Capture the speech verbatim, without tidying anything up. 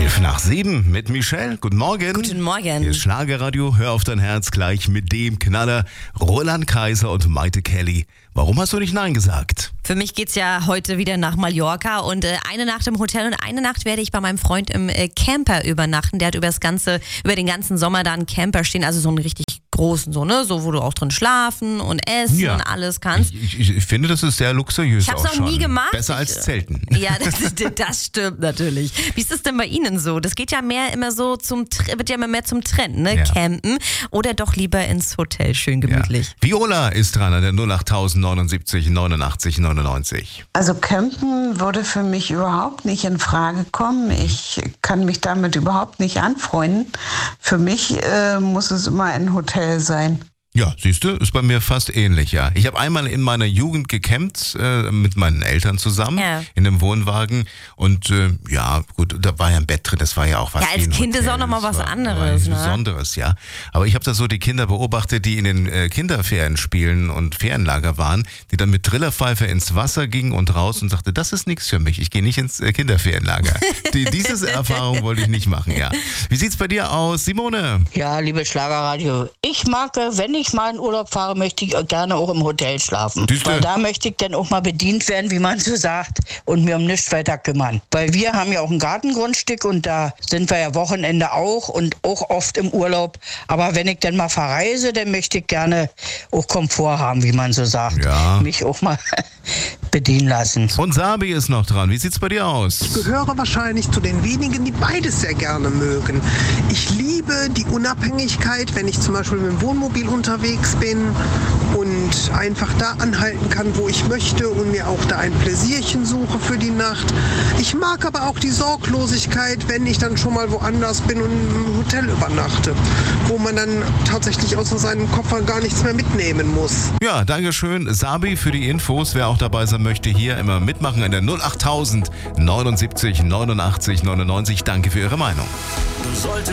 Elf nach sieben mit Michelle. Guten Morgen. Guten Morgen. Hier ist Schlagerradio. Hör auf dein Herz gleich mit dem Knaller Roland Kaiser und Maite Kelly. Warum hast du nicht Nein gesagt? Für mich geht's ja heute wieder nach Mallorca und äh, eine Nacht im Hotel und eine Nacht werde ich bei meinem Freund im äh, Camper übernachten. Der hat über das ganze, über den ganzen Sommer da einen Camper stehen, also so einen richtig großen, so ne, so wo du auch drin schlafen und essen Ja. und alles kannst. Ich, ich, ich finde, das ist sehr luxuriös. Ich hab's auch noch schon. nie gemacht. Besser als Ich, Zelten. Ja, das, das stimmt natürlich. Wie ist es denn bei Ihnen so? Das geht ja mehr immer so zum, wird ja immer mehr zum Trend, ne? Ja. Campen oder doch lieber ins Hotel, schön gemütlich. Ja. Viola ist dran an der null acht neunundsiebzig neunundachtzig neunundneunzig. Also Campen würde für mich überhaupt nicht in Frage kommen. Ich kann mich damit überhaupt nicht anfreunden. Für mich äh, muss es immer ein Hotel sein. Ja, siehst du, ist bei mir fast ähnlich, ja. Ich habe einmal in meiner Jugend gecampt, äh, mit meinen Eltern zusammen, Ja. in einem Wohnwagen. Und äh, ja, gut, da war ja ein Bett drin, das war ja auch was. Ja, als wie ein Kind ist Hotel. auch noch mal Das was war, anderes, war was ne? Besonderes, ja. Aber ich habe da so die Kinder beobachtet, die in den äh, Kinderferien spielen und Ferienlager waren, die dann mit Trillerpfeife ins Wasser gingen und raus und sagte, das ist nichts für mich, ich gehe nicht ins äh, Kinderferienlager. die, diese Erfahrung wollte ich nicht machen, ja. Wie sieht's bei dir aus, Simone? Ja, liebe Schlagerradio, ich mag, äh, wenn ich mal in Urlaub fahre, möchte ich gerne auch im Hotel schlafen. Siehste? Weil da möchte ich dann auch mal bedient werden, wie man so sagt, und mir um nichts weiter kümmern. Weil wir haben ja auch ein Gartengrundstück und da sind wir ja Wochenende auch und auch oft im Urlaub. Aber wenn ich dann mal verreise, dann möchte ich gerne auch Komfort haben, wie man so sagt. Ja. Mich auch mal bedienen lassen. Und Sabi ist noch dran. Wie sieht's bei dir aus? Ich gehöre wahrscheinlich zu den wenigen, die beides sehr gerne mögen. Ich liebe die Unabhängigkeit, wenn ich zum Beispiel mit dem Wohnmobil unterwegs bin und einfach da anhalten kann, wo ich möchte und mir auch da ein Pläsierchen suche für die Nacht. Ich mag aber auch die Sorglosigkeit, wenn ich dann schon mal woanders bin und im Hotel übernachte, wo man dann tatsächlich außer seinem Koffer gar nichts mehr mitnehmen muss. Ja, danke schön, Sabi, für die Infos. Wer auch dabei sein möchte, hier immer mitmachen in der null acht neunundsiebzig neunundachtzig neunundneunzig. Danke für Ihre Meinung. Du solltest